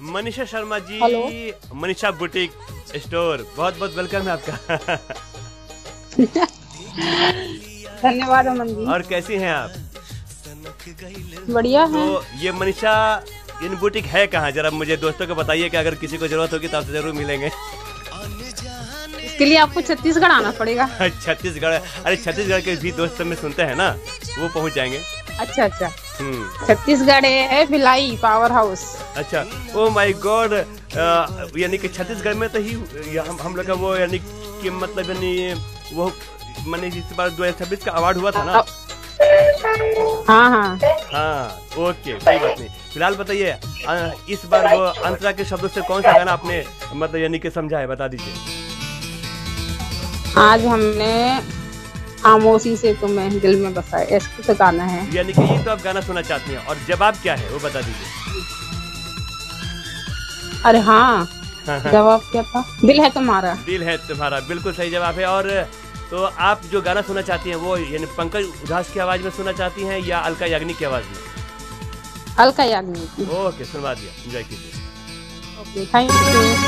Manisha Sharma ji. Hello. Manisha boutique store, बहुत बहुत welcome है आपका। धन्यवाद अमन जी। और कैसी हैं आप? बढ़िया है। तो ये मनीषा इन बुटीक है कहाँ, जरा मुझे दोस्तों को बताइए कि अगर किसी को जरूरत होगी तो आपसे जरूर मिलेंगे। इसके लिए आपको छत्तीसगढ़ आना पड़ेगा। छत्तीसगढ़? अरे छत्तीसगढ़ के भी दोस्त में सुनते हैं ना, वो पहुंच जाएंगे। अच्छा अच्छा। छत्तीसगढ़ है भिलाई पावर हाउस। अच्छा, ओ माय गॉड। यानी कि छत्तीसगढ़ में तो ही हम लोग का वो यानी कि मतलब यानी वो मैंने इस बार 2026 का अवार्ड हुआ था ना। हाँ हाँ हाँ ओके, कोई बात नहीं। फिलहाल बताइए इस बार वो अंतरा के शब्दों से कौन सा गाना आपने मतलब यानी कि समझा है, बता दीजिए। आज हमने खामोशी से तुम्हें दिल में बसाए, ऐसा तो गाना है। यानी कि ये तो आप गाना सुनना चाहती हैं, और जवाब क्या है वो बता दीजिए। अरे हाँ, जवाब क्या था? दिल है तुम्हारा। दिल है तुम्हारा, बिल्कुल सही जवाब है। और तो आप जो गाना सुनना चाहती हैं वो यानी पंकज उधास की आवाज में सुनना चाहती हैं या अलका याग्निक की आवाज में? अलका याग्निक। ओके, सुनवा दिया, एंजॉय कीजिए। Okay, thank you.